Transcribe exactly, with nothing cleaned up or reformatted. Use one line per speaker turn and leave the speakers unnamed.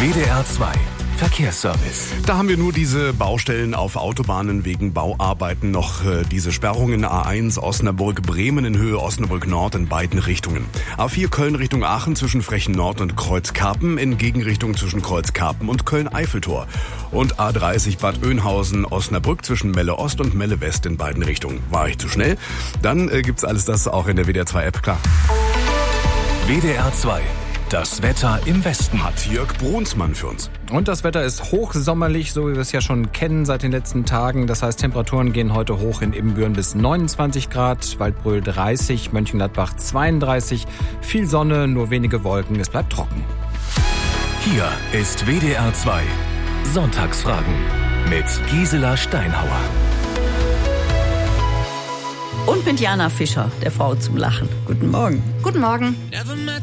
W D R zwei Verkehrsservice.
Da haben wir nur diese Baustellen auf Autobahnen wegen Bauarbeiten, noch äh, diese Sperrungen A eins Osnabrück-Bremen in Höhe Osnabrück-Nord in beiden Richtungen. A vier Köln Richtung Aachen zwischen Frechen Nord und Kreuzkarpen, in Gegenrichtung zwischen Kreuzkarpen und Köln-Eiffeltor. Und A dreißig Bad Oeynhausen Osnabrück zwischen Melle Ost und Melle West in beiden Richtungen. War ich zu schnell? Dann äh, gibt's alles das auch in der W D R zwei App, klar.
W D R zwei. Das Wetter im Westen
Hat Jörg Brunsmann für uns.
Und das Wetter ist hochsommerlich, so wie wir es ja schon kennen seit den letzten Tagen. Das heißt, Temperaturen gehen heute hoch in Ibbenbüren bis neunundzwanzig Grad, Waldbröl dreißig, Mönchengladbach zweiunddreißig. Viel Sonne, nur wenige Wolken, es bleibt trocken.
Hier ist W D R zwei Sonntagsfragen mit Gisela Steinhauer.
Und mit Jana Fischer, der Frau zum Lachen. Guten Morgen.
Guten Morgen.
Never met